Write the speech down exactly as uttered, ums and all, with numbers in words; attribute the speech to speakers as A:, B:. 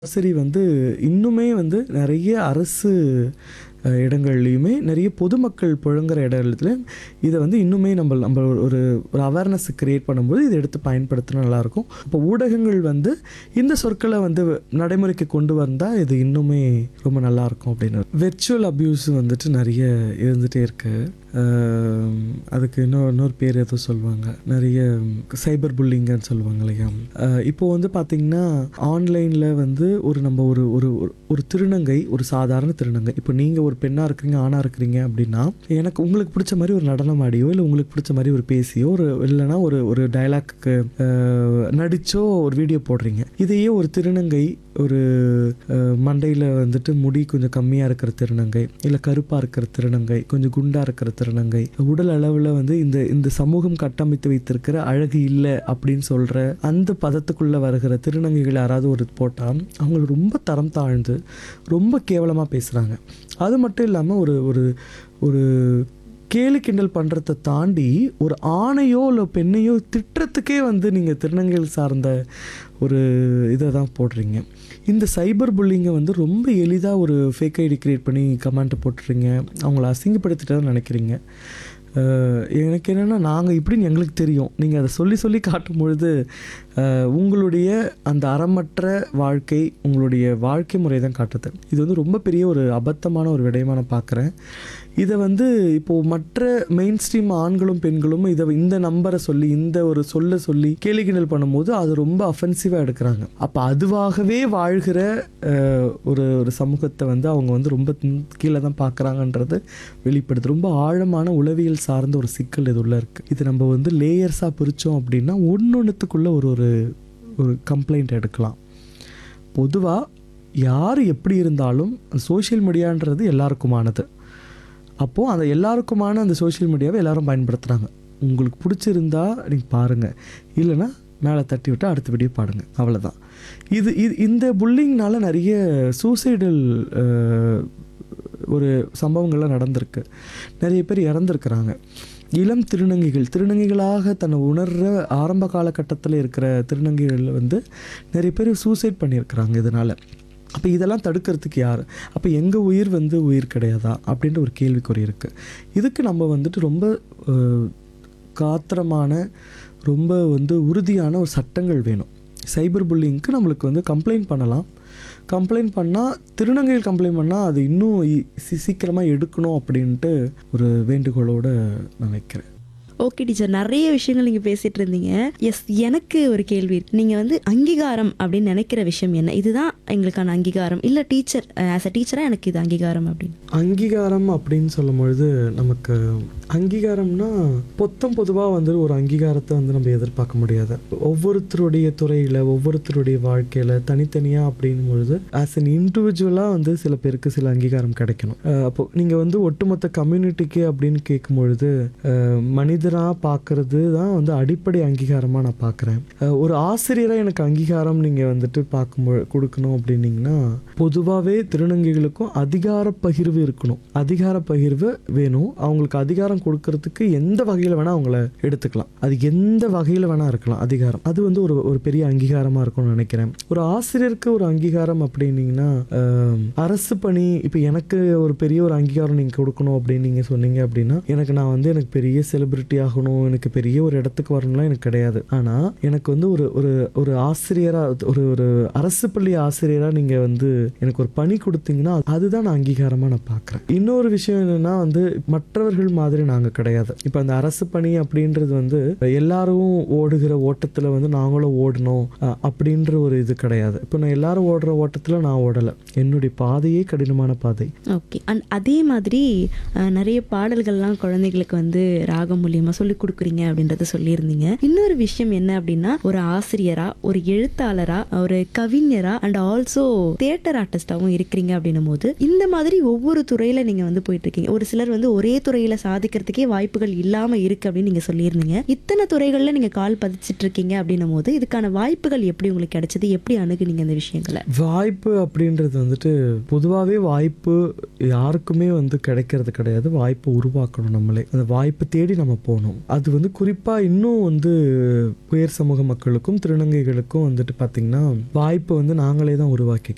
A: சரி வந்து இன்னுமே வந்து நிறைய அரசு அஹ், இடங்கள்லையுமே நிறைய பொதுமக்கள் புழங்குற இடத்துலையும் இதை வந்து இன்னுமே நம்ம நம்ம ஒரு ஒரு அவேர்னஸ் கிரியேட் பண்ணும்போது இதை எடுத்து பயன்படுத்தினா நல்லாயிருக்கும். இப்போ ஊடகங்கள் வந்து இந்த சொற்களை வந்து நடைமுறைக்கு கொண்டு வந்தால் இது இன்னுமே ரொம்ப நல்லாயிருக்கும் அப்படின்னு. வெர்ச்சுவல் அப்யூஸ் வந்துட்டு நிறைய இருந்துகிட்டே இருக்குது. அதுக்கு இன்னொரு இன்னொரு பேர் ஏதோ சொல்லுவாங்க, நிறைய சைபர் புல்லிங்கன்னு சொல்லுவாங்க இல்லையா. அஹ், இப்போ வந்து பார்த்திங்கன்னா ஆன்லைனில் வந்து ஒரு நம்ம ஒரு ஒரு ஒரு- ஒரு திருநங்கை, ஒரு சாதாரண திருநங்கை, இப்போ நீங்கள் ஒரு பெண்ணாக இருக்கிறீங்க ஆணாக இருக்கிறீங்க அப்படின்னா எனக்கு உங்களுக்கு பிடிச்ச மாதிரி ஒரு நடனம் ஆடியோ இல்லை உங்களுக்கு பிடிச்ச மாதிரி ஒரு பேசியோ ஒரு இல்லைன்னா ஒரு ஒரு டைலாக்கு நடிச்சோ ஒரு வீடியோ போடுறீங்க. இதையே ஒரு திருநங்கை, ஒரு மண்டையில் வந்துட்டு முடி கொஞ்சம் கம்மியாக இருக்கிற திருநங்கை, இல்லை கருப்பாக இருக்கிற திருநங்கை, கொஞ்சம் குண்டாக இருக்கிற திருநங்கை, உடல் அளவில் வந்து இந்த இந்த சமூகம் கட்டமைத்து வைத்திருக்கிற அழகு இல்லை அப்படின்னு சொல்கிற அந்த பதத்துக்குள்ளே வருகிற திருநங்கைகள் யாராவது ஒரு போட்டால் அவங்க ரொம்ப தரம் தாழ்ந்து ரொம்ப கேவலமாக பேசுகிறாங்க. அது மட்டும் இல்லாமல் ஒரு ஒரு ஒரு கேலி கிண்டல் பண்ணுறதை தாண்டி ஒரு ஆணையோ இல்லை பெண்ணையோ திட்டுறதுக்கே வந்து நீங்கள் திருநங்கைகள் சார்ந்த ஒரு இதை தான் போடுறீங்க. இந்த சைபர் புல்லிங்கை வந்து ரொம்ப எளிதாக ஒரு ஃபேக் ஐடி க்ரியேட் பண்ணி கமெண்ட்டை போட்டுறீங்க, அவங்கள அசிங்கப்படுத்திட்டு நினைக்கிறீங்க. அஹ் எனக்கு என்னென்னா நாங்கள் இப்படின்னு எங்களுக்கு தெரியும், நீங்கள் அதை சொல்லி சொல்லி காட்டும் பொழுது அஹ் உங்களுடைய அந்த அறமற்ற வாழ்க்கை, உங்களுடைய வாழ்க்கை முறை தான் காட்டுது. இது வந்து ரொம்ப பெரிய ஒரு அபத்தமான ஒரு விடயமாக நான் பார்க்குறேன். இதை வந்து இப்போது மற்ற மெயின் ஸ்ட்ரீம் ஆண்களும் பெண்களும் இதை இந்த நம்பரை சொல்லி இந்த ஒரு சொல்ல சொல்லி கேலி கிண்டல் பண்ணும்போது அது ரொம்ப அஃபென்சிவாக எடுக்கிறாங்க. அப்போ அதுவாகவே வாழ்கிற அஹ், ஒரு ஒரு சமூகத்தை வந்து அவங்க வந்து ரொம்ப கீழே தான் பார்க்குறாங்கன்றது வெளிப்படுது. ரொம்ப ஆழமான உளவியல் சார்ந்த ஒரு சிக்கல் இது உள்ள இருக்குது. இது நம்ம வந்து லேயர்ஸாக பிரித்தோம் அப்படின்னா ஒன்று ஒன்றுத்துக்குள்ளே ஒரு ஒரு ஒரு கம்ப்ளைண்ட் எடுக்கலாம். பொதுவாக யார் எப்படி இருந்தாலும் சோஷியல் மீடியான்றது எல்லாருக்குமானது. அப்போது அந்த எல்லாருக்குமான அந்த சோஷியல் மீடியாவை எல்லாரும் பயன்படுத்துகிறாங்க. உங்களுக்கு பிடிச்சிருந்தா நீங்கள் பாருங்கள், இல்லைன்னா மேலே தட்டி விட்டு அடுத்த வீடியோ பாடுங்க, அவ்வளோதான். இது இது இந்த புல்லிங்னால நிறைய சூசைடல் ஒரு சம்பவங்கள்லாம் நடந்திருக்கு. நிறைய பேர் இறந்துருக்கிறாங்க. இளம் திருநங்கைகள் திருநங்கைகளாக தன்னை உணர்கிற ஆரம்ப காலகட்டத்தில் இருக்கிற திருநங்கைகள் வந்து நிறைய பேர் சூசைட் பண்ணியிருக்கிறாங்க இதனால். அப்போ இதெல்லாம் தடுக்கிறதுக்கு யார்? அப்போ எங்கள் உயிர் வந்து உயிர் கிடையாதா அப்படின்ற ஒரு கேள்விக்குறி இருக்குது. இதுக்கு நம்ம வந்துட்டு ரொம்ப அஹ், காத்திரமான ரொம்ப வந்து உறுதியான ஒரு சட்டங்கள் வேணும். சைபர் புல்லிங்க்கு நம்மளுக்கு வந்து கம்ப்ளைண்ட் பண்ணலாம். கம்ப்ளைண்ட் பண்ணால் திருநங்கைகள் கம்ப்ளைண்ட் பண்ணால் அது இன்னும் ஈ- சி- சீக்கிரமாக எடுக்கணும் அப்படின்ட்டு ஒரு வேண்டுகோளோடு நான் வைக்கிறேன்.
B: ஓகே டீச்சர், நிறைய விஷயங்கள் நீங்கள் பேசிட்டு இருந்தீங்க. எஸ், எனக்கு ஒரு கேள்வி இருக்கு. நீங்கள் வந்து அங்கீகாரம் அப்படின்னு நினைக்கிற விஷயம் என்ன? இதுதான் எங்களுக்கான அங்கீகாரம், இல்லை டீச்சர் ஆஸ் அ டீச்சராக எனக்கு இது அங்கீகாரம் அப்படின்னு?
A: அங்கீகாரம் அப்படின்னு சொல்லும் பொழுது நமக்கு அங்கீகாரம்னா பொத்தம் பொதுவாக வந்து ஒரு அங்கீகாரத்தை வந்து நம்ம எதிர்பார்க்க முடியாது. ஒவ்வொருத்தருடைய துறையில் ஒவ்வொருத்தருடைய வாழ்க்கையில் தனித்தனியாக அப்படின் பொழுது ஆஸ் அன் இண்டிவிஜுவலாக வந்து சில பேருக்கு சில அங்கீகாரம் கிடைக்கணும். அஹ் அப்போ நீங்கள் வந்து ஒட்டுமொத்த கம்யூனிட்டிக்கு அப்படின்னு கேட்கும் பொழுது அஹ் மனிதராக பார்க்கறது தான் வந்து அடிப்படை அங்கீகாரமாக நான் பார்க்குறேன். ஒரு ஆசிரியராக எனக்கு அங்கீகாரம் நீங்கள் வந்துட்டு பார்க்கும் பொழு- கொடுக்கணும் அப்படின்னீங்கன்னா பொதுவாகவே திருநங்கைகளுக்கும் அதிகார பகிர்வு இருக்கணும். அதிகார பகிர்வு வேணும். அவங்களுக்கு அதிகாரம் கொடுக்கறதுக்கு எந்த வகையில் வேணால் அவங்கள எடுத்துக்கலாம். அது எந்த வகையில் வேணால் இருக்கலாம் அதிகாரம். அது வந்து ஒரு ஒரு பெரிய அங்கீகாரமாக இருக்கும்னு நினைக்கிறேன். ஒரு ஆசிரியருக்கு ஒரு அங்கீகாரம் அப்படின்னீங்கன்னா ஆஹ், அரசு பணி, இப்போ எனக்கு ஒரு பெரிய ஒரு அங்கீகாரம் நீங்கள் கொடுக்கணும் அப்படின்னு நீங்கள் சொன்னீங்க அப்படின்னா எனக்கு நான் வந்து எனக்கு பெரிய செலிபிரிட்டி ஆகணும், எனக்கு பெரிய ஒரு இடத்துக்கு வரணும்லாம் எனக்கு கிடையாது. ஆனால் எனக்கு வந்து ஒரு ஒரு ஒரு ஆசிரியராக ஒரு ஒரு அரசு பள்ளி ஆசிரியராக நீங்கள் வந்து எனக்கு ஒரு பணி கொடுத்தீங்கன்னா அதுதான் நான் அங்கீகாரமாக நான் பார்க்குறேன். இன்னொரு விஷயம் என்னன்னா வந்து மற்றவர்கள் மாதிரி நாங்கள் கிடையாது. இப்போ அந்த அரசு பணி அப்படின்றது வந்து எல்லாரும் ஓடுகிற ஓட்டத்தில் வந்து நாங்களும் ஓடணும் அஹ், அப்படின்ற ஒரு இது கிடையாது. இப்போ நான் எல்லாரும் ஓடுற ஓட்டத்தில் நான் ஓடலை. என்னுடைய பாதையே கடினமான பாதை.
B: ஓகே. அண்ட் அதே மாதிரி அஹ், நிறைய பாடல்கள்லாம் குழந்தைகளுக்கு வந்து ராகம் மூலியமாக சொல்லி கொடுக்குறீங்க அப்படின்றத சொல்லியிருந்தீங்க. இன்னொரு விஷயம் என்ன அப்படின்னா, ஒரு ஆசிரியரா, ஒரு எழுத்தாளரா, ஒரு கவிஞரா அண்ட் ஆல்சோ தியேட்டர் ஆர்டிஸ்டாவும் இருக்கிறீங்க அப்படின்னும் போது இந்த மாதிரி ஒவ்வொரு துறையில நீங்க வந்து போயிட்டு இருக்கீங்க. ஒரு சிலர் வந்து ஒரே துறையில சாதிக்கிறதுக்கே வாய்ப்புகள் இல்லாம இருக்கு அப்படின்னு நீங்க சொல்லியிருந்தீங்க. இத்தனை துறைகள்ல நீங்க கால் பதிச்சிட்டு இருக்கீங்க அப்படின்னும் போது இதுக்கான வாய்ப்புகள் எப்படி உங்களுக்கு கிடைச்சது? எப்படி அணுகுனீங்க இந்த விஷயங்களை?
A: வாய்ப்பு அப்படின்றது வந்துட்டு பொதுவாகவே வாய்ப்பு யாருக்குமே வந்து கிடைக்கிறது கிடையாது. வாய்ப்பு உருவாக்கணும் நம்மளே. அந்த வாய்ப்பு தேடி நம்ம போகணும். அது வந்து குறிப்பாக இன்னும் வந்து உயர் சமூக மக்களுக்கும் திருநங்கைகளுக்கும் வந்துட்டு பார்த்திங்கன்னா வாய்ப்பு வந்து நாங்களே தான் உருவாக்கிக்கணும்.